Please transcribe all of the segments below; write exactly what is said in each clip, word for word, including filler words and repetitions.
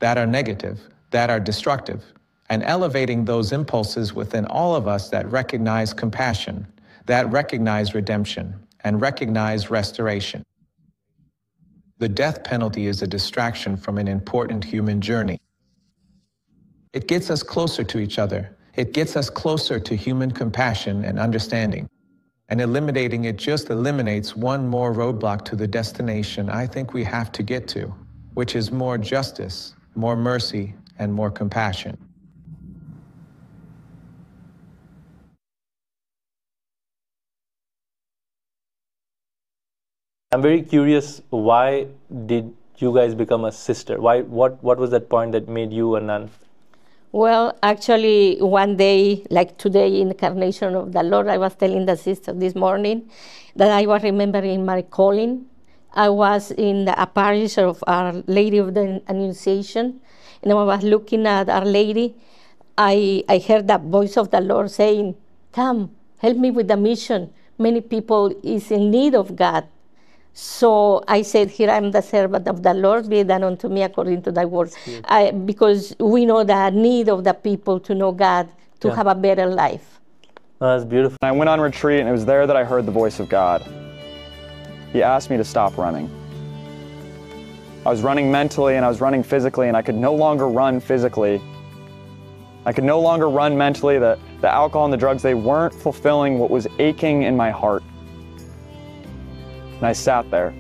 that are negative, that are destructive, and elevating those impulses within all of us that recognize compassion, that recognize redemption, and recognize restoration. The death penalty is a distraction from an important human journey. It gets us closer to each other. It gets us closer to human compassion and understanding. And eliminating it just eliminates one more roadblock to the destination I think we have to get to, which is more justice, more mercy, and more compassion. I'm very curious, why did you guys become a sister? Why, what, what was that point that made you a nun? Well, actually, one day, like today, in the Incarnation of the Lord, I was telling the sister this morning that I was remembering my calling. I was in the, a parish of Our Lady of the Annunciation, and I was looking at Our Lady. I, I heard the voice of the Lord saying, "Come, help me with the mission. Many people is in need of God." So I said, "Here I am, the servant of the Lord, be it done unto me according to thy word." I, because we know the need of the people to know God, to yeah. have a better life. Oh, that's beautiful. I went on retreat, and it was there that I heard the voice of God. He asked me to stop running. I was running mentally, and I was running physically, and I could no longer run physically. I could no longer run mentally. The, the alcohol and the drugs, they weren't fulfilling what was aching in my heart. And I sat there.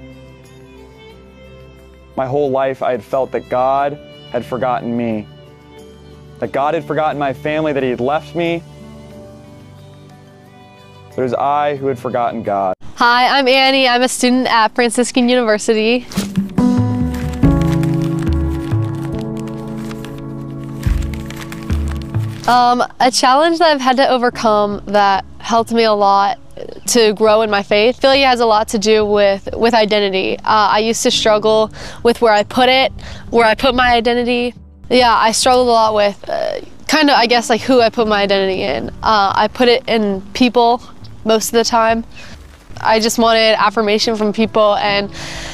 My whole life I had felt that God had forgotten me, that God had forgotten my family, that He had left me. But it was I who had forgotten God. Hi, I'm Annie. I'm a student at Franciscan University. Um, a challenge that I've had to overcome that helped me a lot to grow in my faith, I feel like it has a lot to do with, with identity. Uh, I used to struggle with where I put it, where I put my identity. Yeah, I struggled a lot with uh, kind of, I guess, like who I put my identity in. Uh, I put it in people most of the time. I just wanted affirmation from people, and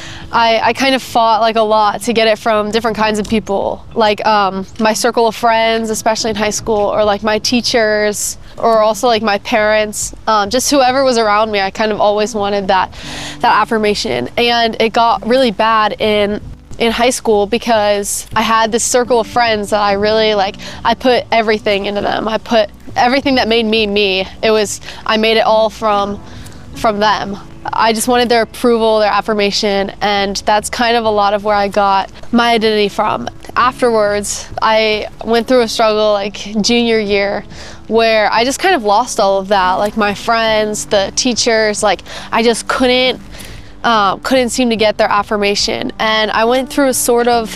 I, I kind of fought like a lot to get it from different kinds of people, like um, my circle of friends, especially in high school, or like my teachers, or also like my parents, um, just whoever was around me. I kind of always wanted that, that affirmation. And it got really bad in, in high school because I had this circle of friends that I really like, I put everything into them. I put everything that made me, me. It was, I made it all from, from them. I just wanted their approval, their affirmation, and that's kind of a lot of where I got my identity from. Afterwards, I went through a struggle like junior year where I just kind of lost all of that, like my friends, the teachers, like I just couldn't, um, couldn't seem to get their affirmation. And I went through a sort of,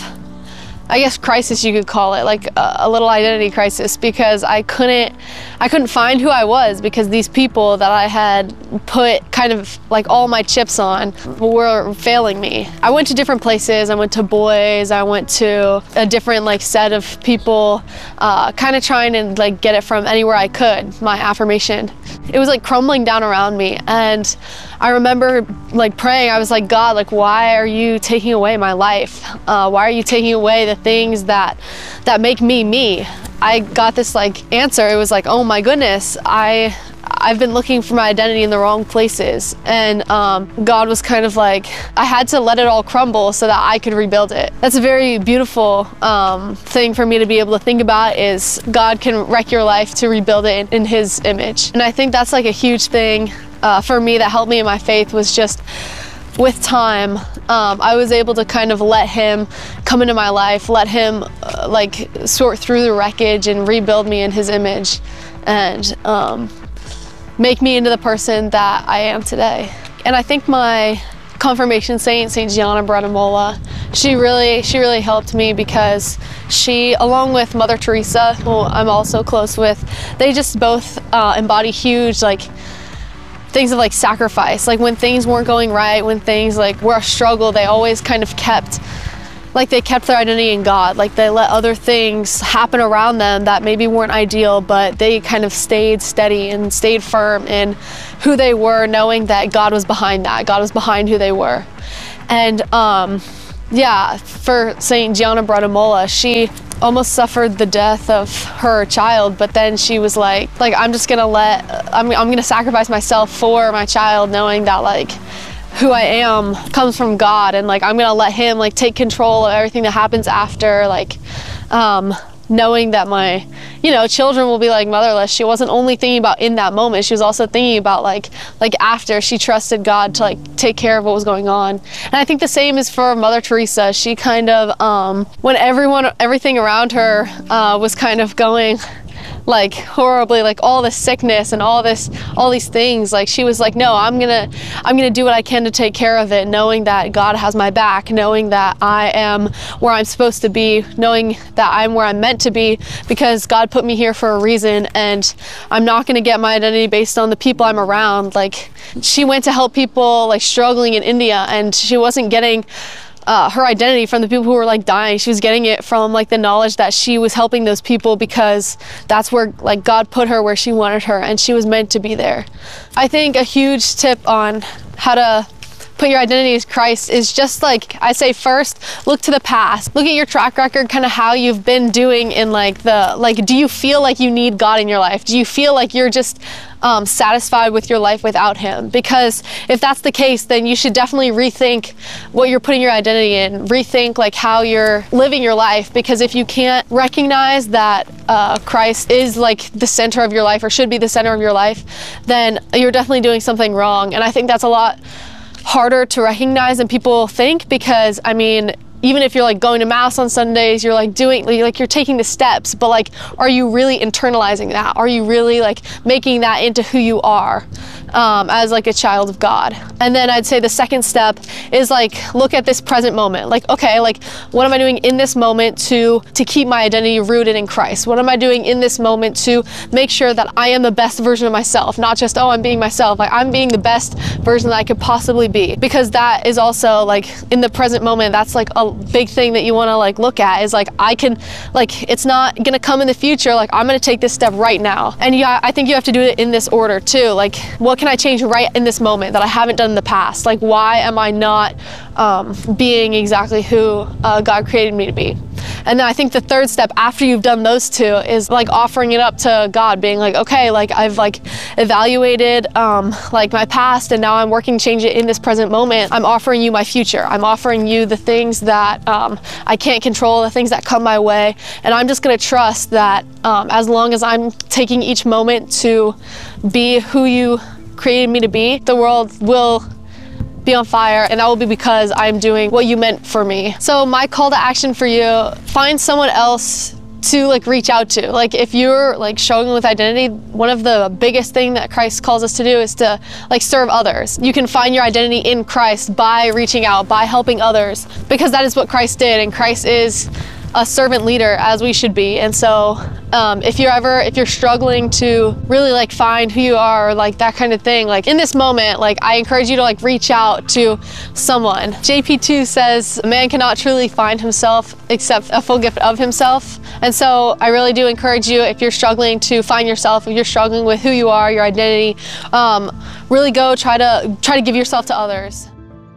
I guess, crisis you could call it, like a, a little identity crisis, because I couldn't, I couldn't find who I was because these people that I had put kind of like all my chips on were failing me. I went to different places. I went to boys. I went to a different like set of people, uh, kind of trying to like get it from anywhere I could, my affirmation. It was like crumbling down around me, and I remember like praying. I was like, God, like, why are you taking away my life? Uh, why are you taking away the things that that make me me? I got this like answer. It was like, oh my goodness, I I've been looking for my identity in the wrong places. And um, God was kind of like, I had to let it all crumble so that I could rebuild it. That's a very beautiful um, thing for me to be able to think about, is God can wreck your life to rebuild it in, in His image. And I think that's like a huge thing uh, for me that helped me in my faith, was just with time, um, I was able to kind of let Him come into my life, let Him uh, like sort through the wreckage and rebuild me in His image, and um, make me into the person that I am today. And I think my confirmation saint, Saint Gianna Brettamola, she really, she really helped me, because she, along with Mother Teresa, who I'm also close with, they just both uh, embody huge like things of like sacrifice. Like when things weren't going right, when things like were a struggle, they always kind of kept, like they kept their identity in God. Like they let other things happen around them that maybe weren't ideal, but they kind of stayed steady and stayed firm in who they were, knowing that God was behind that. God was behind who they were. And um, Yeah, for Saint Gianna Brattamola, she almost suffered the death of her child, but then she was like, like I'm just gonna let, I'm, I'm gonna sacrifice myself for my child, knowing that like who I am comes from God, and like I'm gonna let Him like take control of everything that happens after, like um, knowing that my, you know, children will be like motherless. She wasn't only thinking about in that moment, she was also thinking about like like after. She trusted God to like take care of what was going on. And I think the same is for Mother Teresa. She kind of um when everyone everything around her uh was kind of going like horribly, like all this sickness and all this all these things, like she was like, no, I'm gonna I'm gonna do what I can to take care of it, knowing that God has my back, knowing that I am where I'm supposed to be, knowing that I'm where I'm meant to be, because God put me here for a reason, and I'm not gonna get my identity based on the people I'm around. Like she went to help people like struggling in India, and she wasn't getting Uh, her identity from the people who were like dying. She was getting it from like the knowledge that she was helping those people, because that's where like God put her where she wanted her, and she was meant to be there. I think a huge tip on how to put your identity as Christ is just like, I say first, look to the past. Look at your track record, kind of how you've been doing in like the, like, do you feel like you need God in your life? Do you feel like you're just um, satisfied with your life without Him? Because if that's the case, then you should definitely rethink what you're putting your identity in, rethink like how you're living your life. Because if you can't recognize that uh, Christ is like the center of your life, or should be the center of your life, then you're definitely doing something wrong. And I think that's a lot harder to recognize than people think, because I mean, even if you're like going to mass on Sundays, you're like doing, like you're taking the steps, but like, are you really internalizing that? Are you really like making that into who you are um, as like a child of God? And then I'd say the second step is like, look at this present moment. Like, okay, like what am I doing in this moment to, to keep my identity rooted in Christ? What am I doing in this moment to make sure that I am the best version of myself? Not just, oh, I'm being myself, like I'm being the best version that I could possibly be. Because that is also like in the present moment, that's like a big thing that you want to like look at, is like, I can, like, it's not gonna come in the future, like I'm gonna take this step right now. And yeah, I think you have to do it in this order too. Like, what can I change right in this moment that I haven't done in the past? Like, why am I not um, being exactly who uh, God created me to be? And then I think the third step after you've done those two is like offering it up to God, being like, okay, like I've like evaluated um, like my past, and now I'm working to change it in this present moment. I'm offering you my future. I'm offering you the things that um, I can't control, the things that come my way. And I'm just gonna trust that um, as long as I'm taking each moment to be who you created me to be, the world will be on fire, and that will be because I'm doing what you meant for me. So my call to action for you, find someone else to like reach out to. Like if you're like struggling with identity, one of the biggest thing that Christ calls us to do is to like serve others. You can find your identity in Christ by reaching out, by helping others, because that is what Christ did, and Christ is a servant leader, as we should be. And so um, if you're ever, if you're struggling to really like find who you are, or like that kind of thing, like in this moment, like I encourage you to like reach out to someone. J P two says, a man cannot truly find himself except a full gift of himself. And so I really do encourage you, if you're struggling to find yourself, if you're struggling with who you are, your identity, um, really go try to, try to give yourself to others.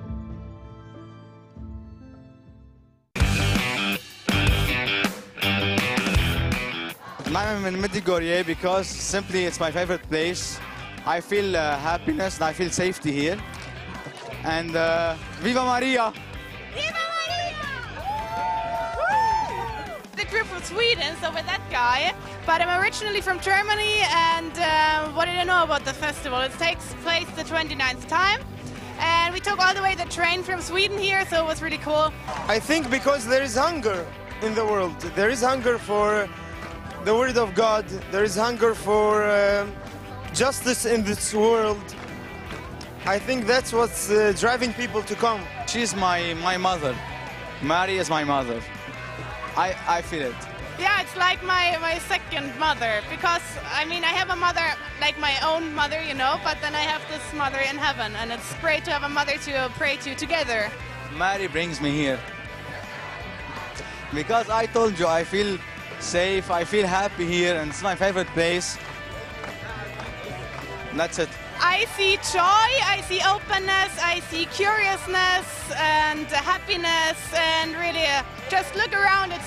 I'm in Medjugorje because simply it's my favorite place. I feel uh, happiness and I feel safety here. And uh, Viva Maria! Viva Maria! The group from Sweden, so with that guy. But I'm originally from Germany, and uh, what did I know about the festival? It takes place the twenty-ninth time. And we took all the way the train from Sweden here, so it was really cool. I think because there is hunger in the world. There is hunger for the word of God. There is hunger for uh, justice in this world. I think that's what's uh, driving people to come. She's my, my mother. Mary is my mother. I, I feel it. Yeah, it's like my, my second mother, because I mean I have a mother like my own mother, you know, but then I have this mother in heaven, and it's great to have a mother to pray to together. Mary brings me here. Because I told you, I feel safe, I feel happy here, and it's my favorite place. That's it. I I see joy, I see openness, I see curiousness and happiness, and really uh, just look around. It's